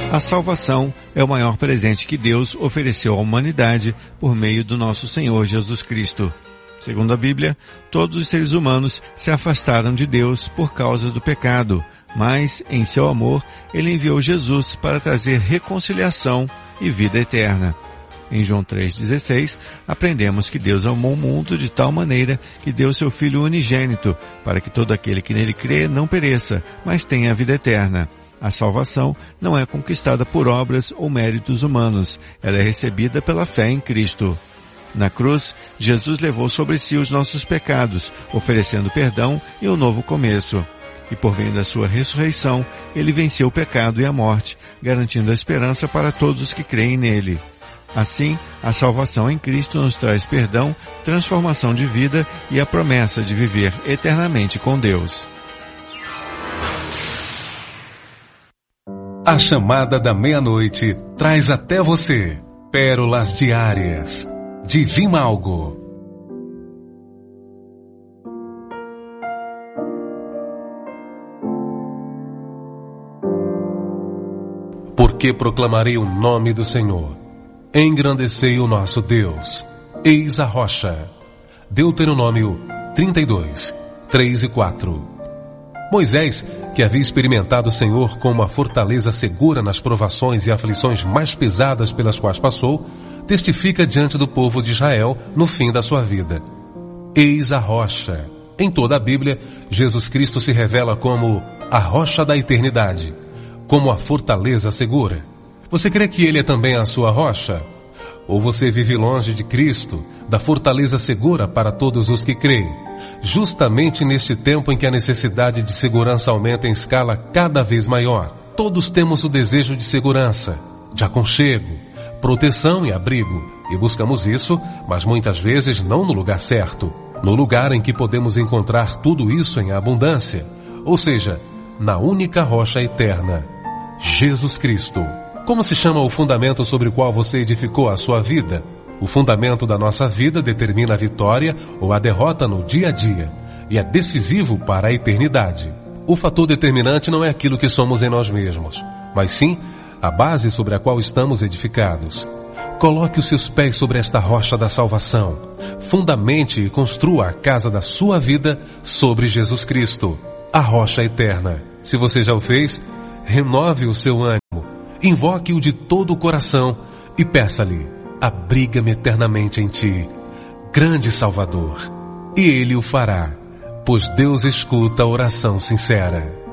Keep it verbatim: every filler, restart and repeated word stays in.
A salvação é o maior presente que Deus ofereceu à humanidade por meio do nosso Senhor Jesus Cristo. Segundo a Bíblia, todos os seres humanos se afastaram de Deus por causa do pecado, mas, em seu amor, Ele enviou Jesus para trazer reconciliação e vida eterna. Em João três dezesseis, aprendemos que Deus amou o mundo de tal maneira que deu seu Filho unigênito, para que todo aquele que nele crê não pereça, mas tenha a vida eterna. A salvação não é conquistada por obras ou méritos humanos, ela é recebida pela fé em Cristo. Na cruz, Jesus levou sobre si os nossos pecados, oferecendo perdão e um novo começo. E por meio da sua ressurreição, ele venceu o pecado e a morte, garantindo a esperança para todos os que creem nele. Assim, a salvação em Cristo nos traz perdão, transformação de vida e a promessa de viver eternamente com Deus. A chamada da meia-noite traz até você pérolas diárias de Vimalgo. Porque proclamarei o nome do Senhor, engrandecei o nosso Deus, eis a rocha. Deuteronômio trinta e dois, três e quatro. Moisés, que havia experimentado o Senhor como uma fortaleza segura nas provações e aflições mais pesadas pelas quais passou, testifica diante do povo de Israel no fim da sua vida. Eis a rocha. Em toda a Bíblia, Jesus Cristo se revela como a rocha da eternidade, como a fortaleza segura. Você crê que Ele é também a sua rocha? Ou você vive longe de Cristo, da fortaleza segura para todos os que creem? Justamente neste tempo em que a necessidade de segurança aumenta em escala cada vez maior, todos temos o desejo de segurança, de aconchego, proteção e abrigo, e buscamos isso, mas muitas vezes não no lugar certo, no lugar em que podemos encontrar tudo isso em abundância, ou seja, na única rocha eterna, Jesus Cristo. Como se chama o fundamento sobre o qual você edificou a sua vida? O fundamento da nossa vida determina a vitória ou a derrota no dia a dia e é decisivo para a eternidade. O fator determinante não é aquilo que somos em nós mesmos, mas sim a base sobre a qual estamos edificados. Coloque os seus pés sobre esta rocha da salvação. Fundamente e construa a casa da sua vida sobre Jesus Cristo, a rocha eterna. Se você já o fez, renove o seu ânimo, invoque-o de todo o coração e peça-lhe: abriga-me eternamente em ti, grande Salvador. E Ele o fará, pois Deus escuta a oração sincera.